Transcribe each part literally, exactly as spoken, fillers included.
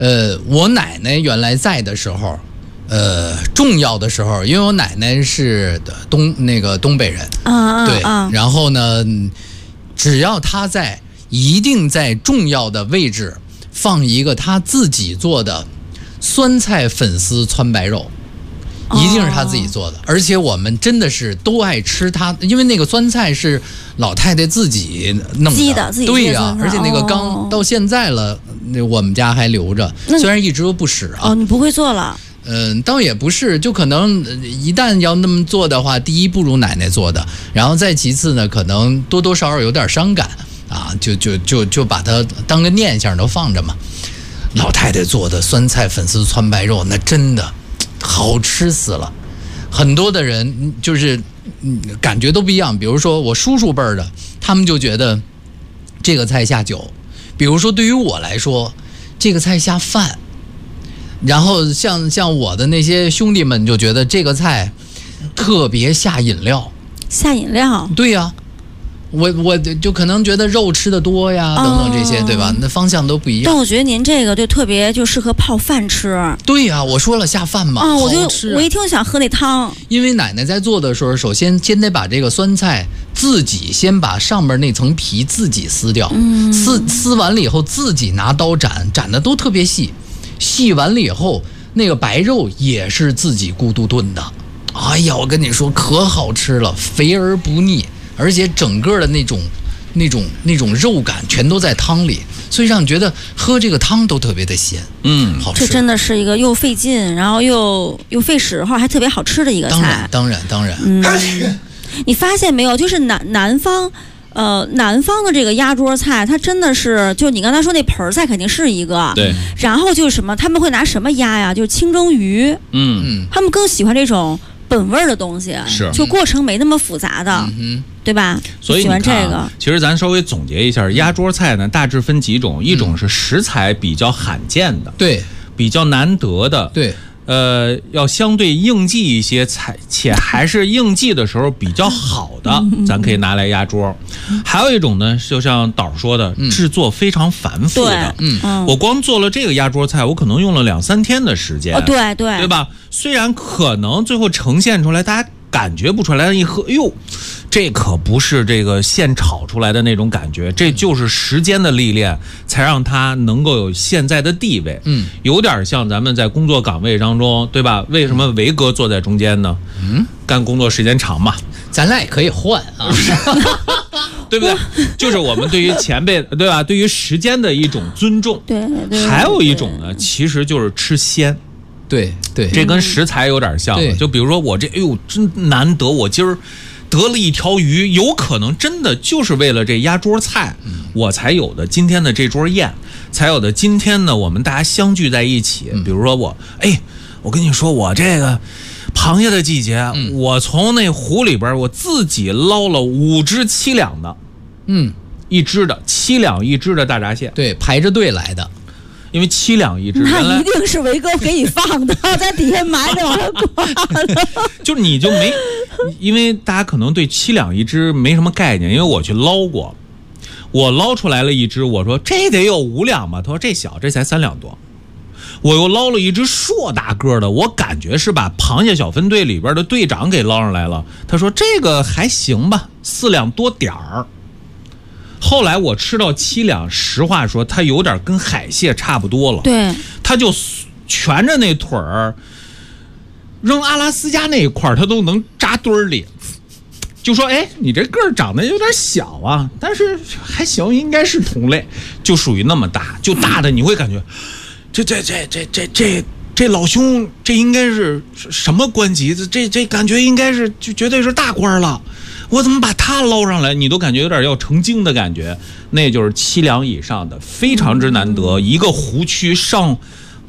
呃，我奶奶原来在的时候，呃，重要的时候，因为我奶奶是东那个东北人， 啊对， 啊， 然后呢，只要她在，一定在重要的位置放一个她自己做的酸菜粉丝汆白肉。一定是他自己做的，而且我们真的是都爱吃它，因为那个酸菜是老太太自己弄的， 鸡的自己对呀、 啊， 而且那个缸、哦、到现在了，那我们家还留着，虽然一直都不使啊。 哦，你不会做了？ 嗯、呃，倒也不是，就可能一旦要那么做的话，第一不如奶奶做的，然后再其次呢，可能多多少少有点伤感啊，就就就就把它当个念想都放着嘛。老太太做的酸菜粉丝汆白肉，那真的。好吃死了，很多的人就是感觉都不一样。比如说我叔叔辈儿的，他们就觉得这个菜下酒；比如说对于我来说，这个菜下饭。然后像像我的那些兄弟们就觉得这个菜特别下饮料。 下饮料？ 对呀、啊。我我就可能觉得肉吃的多呀，等等这些，哦、对吧？那方向都不一样。 但我觉得您这个就特别就适合泡饭吃。 对呀、啊，我说了下饭嘛。 啊，我就好吃我一听想喝那汤。 因为奶奶在做的时候，首先先得把这个酸菜自己先把上面那层皮自己撕掉，嗯、撕撕完了以后自己拿刀斩，斩的都特别细，细完了以后那个白肉也是自己咕嘟炖的。哎呀，我跟你说可好吃了，肥而不腻。而且整个的那种、那种、那种肉感全都在汤里，所以让你觉得喝这个汤都特别的鲜，嗯，好吃。 这真的是一个又费劲，然后又又费时候，还特别好吃的一个菜。 当然，当然，当然。 嗯，你发现没有？就是南南方，呃，南方的这个压桌菜，它真的是，就你刚才说那盆菜肯定是一个， 对。 然后就是什么，他们会拿什么压呀？就是清蒸鱼， 嗯嗯， 他们更喜欢这种本味儿的东西， 是， 就过程没那么复杂的。 嗯对吧？ 所以喜欢这个。 其实咱稍微总结一下，压桌菜呢大致分几种，一种是食材比较罕见的， 对， 比较难得的， 对， 呃，要相对应季一些菜，且还是应季的时候比较好的，咱可以拿来压桌。还有一种呢，就像导说的，制作非常繁复的， 嗯， 我光做了这个压桌菜，我可能用了两三天的时间， 哦，对对， 对吧？虽然可能最后呈现出来，大家感觉不出来，一喝，哎呦。这可不是这个现炒出来的那种感觉，这就是时间的历练，才让它能够有现在的地位。 嗯，有点像咱们在工作岗位当中，对吧？为什么维哥坐在中间呢？嗯，干工作时间长嘛， 咱俩也可以换啊， 对不对？就是我们对于前辈，对吧？对于时间的一种尊重。 对对。 还有一种呢，其实就是吃鲜。 对对， 这跟食材有点像了。就比如说我这，哎呦，真难得，我今儿。得了一条鱼，有可能真的就是为了这压桌菜，我才有的今天的这桌宴，才有的今天呢，我们大家相聚在一起。比如说我，哎，我跟你说，我这个螃蟹的季节，嗯、我从那湖里边我自己捞了五只七两的， 嗯， 一只的七两一只的大闸蟹， 对，排着队来的。 因为七两一只， 那一定是维哥给你放的，在底下埋着往上挂的。 就你就没，因为大家可能对七两一只没什么概念，因为我去捞过，我捞出来了一只，我说这得有五两吧，他说这小，这才三两多。我又捞了一只硕大个的，我感觉是把螃蟹小分队里边的队长给捞上来了，他说这个还行吧，四两多点儿。后来我吃到七两，实话说，它有点跟海蟹差不多了。 对， 它就蜷着那腿儿，扔阿拉斯加那一块儿，它都能扎堆儿里。就说，哎，你这个儿长得有点小啊，但是还行，应该是同类，就属于那么大，就大的你会感觉，这这这这这这这老兄，这应该是什么官级？这这感觉应该是就绝对是大官了。我怎么把它捞上来？你都感觉有点要成精的感觉，那就是七两以上的，非常之难得。一个湖区上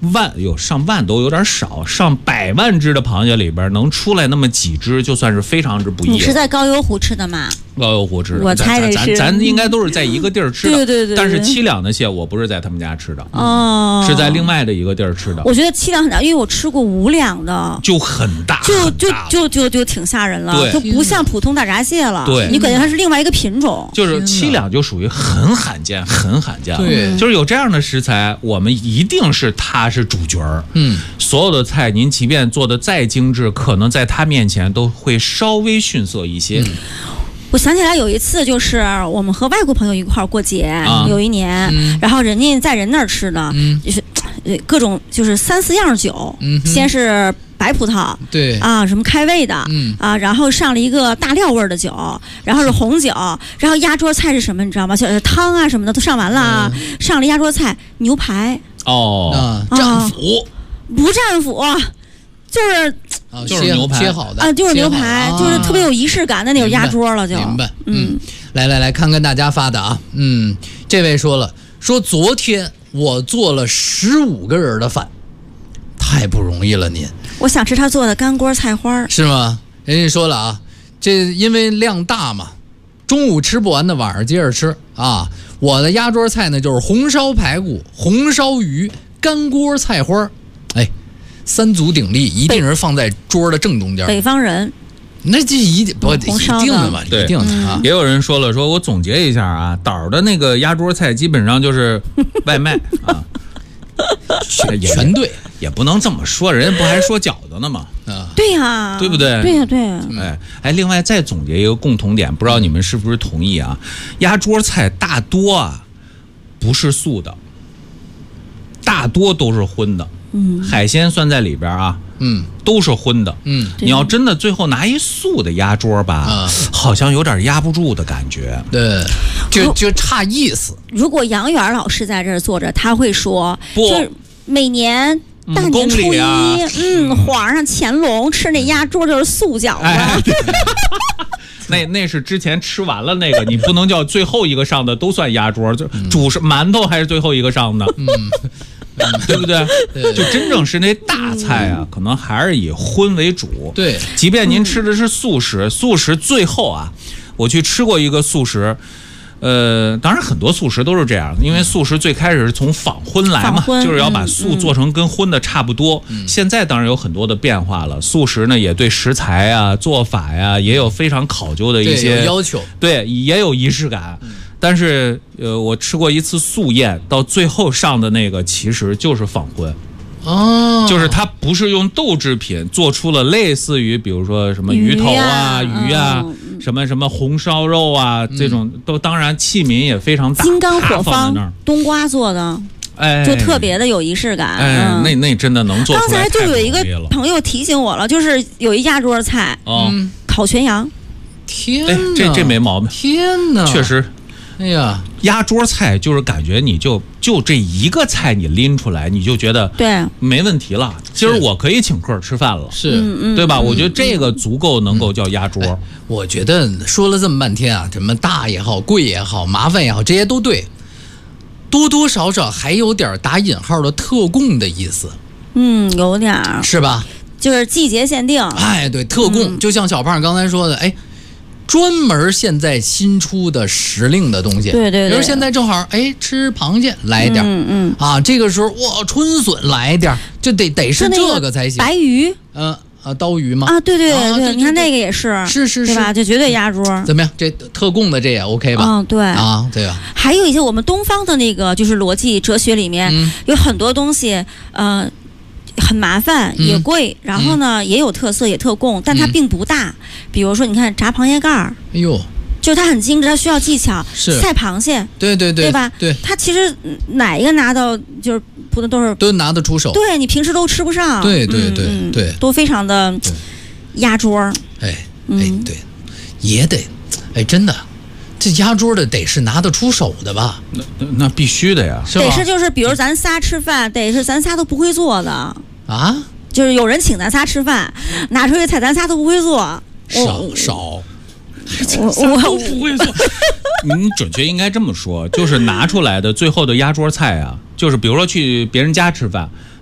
万有上万都有点少，上百万只的螃蟹里边能出来那么几只，就算是非常之不易了。 你是在高邮湖吃的吗？ 高邮湖吃的， 我猜的是， 咱咱应该都是在一个地儿吃的。 对对对。 但是七两的蟹我不是在他们家吃的， 哦， 是在另外的一个地儿吃的。 我觉得七两很大，因为我吃过五两的， 就很大， 就就就就就挺吓人了，就不像普通大闸蟹了。 对， 你感觉它是另外一个品种。 就是七两就属于很罕见，很罕见。 对， 就是有这样的食材，我们一定是它是主角儿。 嗯， 所有的菜您即便做的再精致，可能在它面前都会稍微逊色一些。嗯， 我想起来有一次，就是我们和外国朋友一块儿过节，啊、有一年、嗯，然后人家在人那儿吃的，嗯、就是各种就是三四样酒，嗯、先是白葡萄， 对啊，什么开胃的，嗯啊，然后上了一个大料味的酒，然后是红酒，然后压桌菜是什么你知道吗？就是汤啊什么的都上完了啊，嗯、上了压桌菜牛排哦， 啊，战斧、 啊、不战斧，就是。 啊， 就是牛排切好的啊，就是牛排，啊、就是特别有仪式感的那种压桌了就， 就明白。嗯，来来来看看大家发的啊，嗯，这位说了，说昨天我做了十五个人的饭，太不容易了您。 我想吃他做的干锅菜花， 是吗？人家说了啊，这因为量大嘛，中午吃不完的晚上接着吃啊。我的压桌菜呢就是红烧排骨、红烧鱼、干锅菜花，哎。三足鼎立，一定是放在桌的正中间。 北方人， 那这一定不一定的嘛，一定的啊。 也有人说了，说我总结一下啊，岛的那个压桌菜基本上就是外卖啊， 全对， 也不能这么说，人家不还说饺子呢吗？ 啊，对呀， 对不对？ 对呀，对呀。 哎哎，另外再总结一个共同点，不知道你们是不是同意啊？压桌菜大多啊不是素的，大多都是荤的。嗯，海鲜算在里边啊，嗯，都是荤的，嗯，你要真的最后拿一素的压桌吧，啊、好像有点压不住的感觉， 对，就就差意思。 如果杨元老师在这儿坐着，他会说， 不， 就是每年大年初一， 啊、 嗯，皇上乾隆吃那压桌就是素饺子。哎那那是之前吃完了那个，你不能叫最后一个上的都算压桌，就主是馒头还是最后一个上的。嗯对不对？ 对， 就真正是那大菜啊，可能还是以荤为主。 对， 即便您吃的是素食，素食最后啊，我去吃过一个素食，呃，当然很多素食都是这样，因为素食最开始是从仿荤来嘛，就是要把素做成跟荤的差不多。嗯、现在当然有很多的变化了，素食呢也对食材啊、做法呀、啊、也有非常考究的一些要求， 对，也有仪式感。嗯，但是，呃，我吃过一次素宴，到最后上的那个其实就是仿荤， 哦， 就是它不是用豆制品做出了类似于，比如说什么鱼头啊、鱼啊、嗯、什么什么红烧肉啊、嗯、这种，都当然器皿也非常大， 金刚火方冬瓜做的，哎，就特别的有仪式感。 哎，嗯、那那真的能做出来。 刚才就有一个朋友提醒我了，就是有一压桌菜， 哦、 嗯，烤全羊。 天哪，哎，这这没毛病。 天哪， 确实。 哎呀， 压桌菜就是感觉你就就这一个菜你拎出来，你就觉得对没问题了。今儿我可以请客吃饭了， 是， 对吧？我觉得这个足够能够叫压桌。 哎、我觉得说了这么半天啊，什么大也好，贵也好，麻烦也好，这些都对，多多少少还有点打引号的特供的意思。 嗯，有点是吧？ 就是季节限定。 哎，对，特供，嗯、就像小胖刚才说的，哎。专门现在新出的时令的东西， 对对对， 比如现在正好哎吃螃蟹来一点， 嗯嗯啊，这个时候哇春笋来一点，就得得是这个才行。 白鱼， 嗯啊刀鱼吗？ 啊对对对对，你看那个也是， 是是是， 对吧？就绝对压桌。 怎么样？这特供的这也 OK 吧？ 嗯对啊对啊。 还有一些我们东方的那个就是逻辑哲学里面、嗯、有很多东西，呃。很麻烦也贵、嗯、然后呢、嗯、也有特色也特供，但它并不大、嗯、比如说你看炸螃蟹盖儿， 哎呦就是它很精致，它需要技巧， 是菜螃蟹， 对对对对吧？ 对， 它其实哪一个拿到就是普通都是都拿得出手， 对你平时都吃不上， 对对对、 嗯、 对， 都非常的压桌。 哎哎对，也得哎真的。这压桌的得是拿得出手的吧？ 那那必须的呀， 是吧？得是就是，比如咱仨吃饭，得是咱仨都不会做的啊。 就是有人请咱仨吃饭，拿出一个菜咱仨都不会做， 少少， 我我都不会做。你准确应该这么说，就是拿出来的最后的压桌菜啊，就是比如说去别人家吃饭，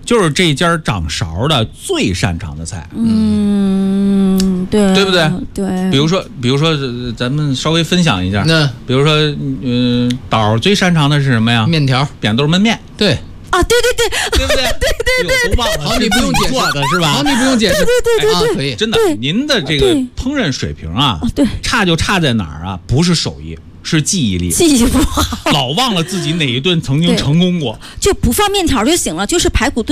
就是这家掌勺的最擅长的菜。 嗯，对， 对不对？ 对。 比如说，比如说，咱们稍微分享一下。 那比如说，嗯、呃，导最擅长的是什么呀？ 面条、 扁豆焖面。 对。 啊，对对对， 对不对？对对对，都忘了。 好，你不用解释的是吧？ 好，你不用解释。 对对对对啊，可以。 真的，您的这个烹饪水平啊， 对， 差就差在哪儿啊？不是手艺，是记忆力。 记忆不好， 老忘了自己哪一顿曾经成功过， 就不放面条就行了，就是排骨炖。